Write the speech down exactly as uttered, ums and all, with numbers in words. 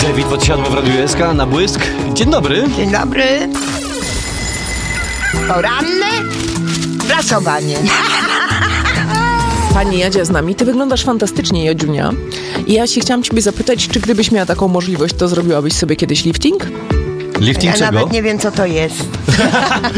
Wit podsiadło w Radiu S K na błysk. Dzień dobry. Dzień dobry. Poranne prasowanie. Pani Jadzia z nami. Ty wyglądasz fantastycznie, Jadziunia. I ja się chciałam ciebie zapytać, czy gdybyś miała taką możliwość, to zrobiłabyś sobie kiedyś lifting? Lifting Ja czego? nawet nie wiem, co to jest.